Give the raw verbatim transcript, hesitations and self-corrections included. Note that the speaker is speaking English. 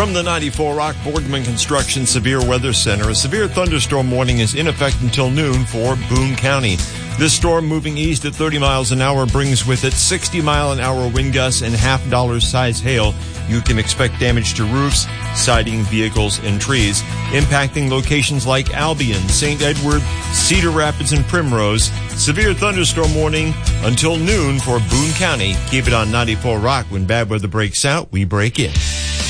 From the ninety-four Rock Boardman Construction Severe Weather Center, a severe thunderstorm warning is in effect until noon for Boone County. This storm, moving east at thirty miles an hour, brings with it sixty mile an hour wind gusts and half dollar size hail. You can expect damage to roofs, siding, vehicles, and trees, impacting locations like Albion, Saint Edward, Cedar Rapids, and Primrose. Severe thunderstorm warning until noon for Boone County. Keep it on ninety-four Rock. When bad weather breaks out, we break in.